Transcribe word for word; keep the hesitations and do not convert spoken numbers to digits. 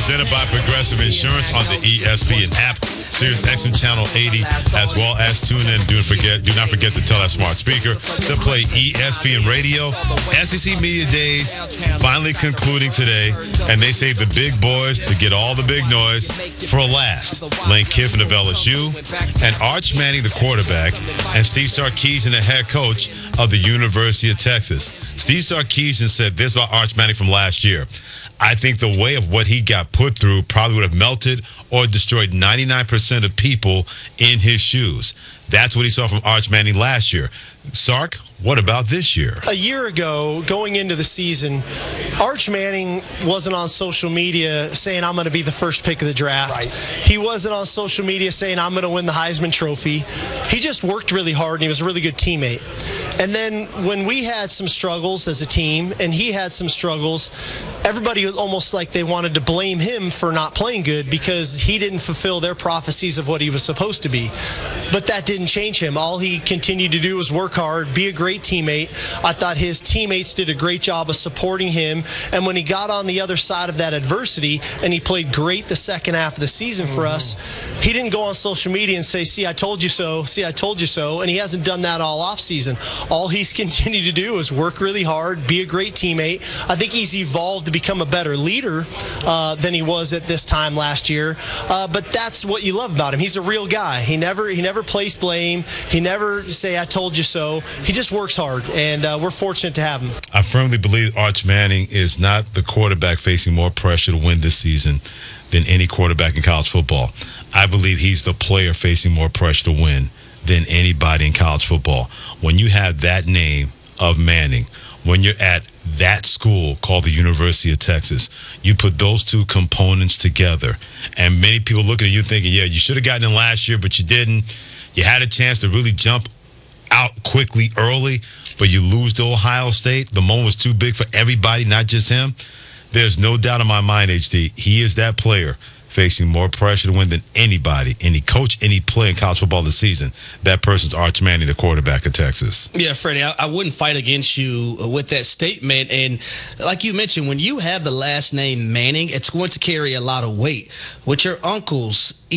presented by Progressive Insurance on the E S P N app, Sirius X M Channel eighty, as well as tune in. Do, forget, do not forget to tell that smart speaker to play E S P N Radio. S E C Media Days finally concluding today, and they say the big boys to get all the big noise for last. Lane Kiffin of L S U, and Arch Manning, the quarterback, and Steve Sarkisian, the head coach of the University of Texas. Steve Sarkisian said this about Arch Manning from last year. I think the way of what he got put through probably would have melted or destroyed ninety-nine percent of people in his shoes. That's what he saw from Arch Manning last year. Sark, what about this year? A year ago, going into the season, Arch Manning wasn't on social media saying, I'm going to be the first pick of the draft. Right. He wasn't on social media saying, I'm going to win the Heisman Trophy. He just worked really hard, and he was a really good teammate. And then when we had some struggles as a team, and he had some struggles, everybody almost like they wanted to blame him for not playing good because he didn't fulfill their prophecies of what he was supposed to be. But that didn't change him. All he continued to do was work hard, be a great teammate. I thought his teammates did a great job of supporting him. And when he got on the other side of that adversity and he played great the second half of the season for mm-hmm. us, he didn't go on social media and say, see, I told you so, see, I told you so. And he hasn't done that all offseason. All he's continued to do is work really hard, be a great teammate. I think he's evolved to become a better leader uh, than he was at this time last year. Uh, but that's what you love about him. He's a real guy. He never he never plays blame. He never say, I told you so. He just works hard, and uh, we're fortunate to have him. I firmly believe Arch Manning is not the quarterback facing more pressure to win this season than any quarterback in college football. I believe he's the player facing more pressure to win than anybody in college football. When you have that name of Manning, when you're at that school called the University of Texas, you put those two components together, and many people looking at you thinking, yeah, you should have gotten in last year, but you didn't. You had a chance to really jump out quickly early, but you lose to Ohio State. The moment was too big for everybody, not just him. There's no doubt in my mind, H D, he is that player facing more pressure to win than anybody, any coach, any player in college football this season. That person's Arch Manning, the quarterback of Texas. Yeah, Freddie, I, I wouldn't fight against you with that statement. And like you mentioned, when you have the last name Manning, it's going to carry a lot of weight. With your uncles,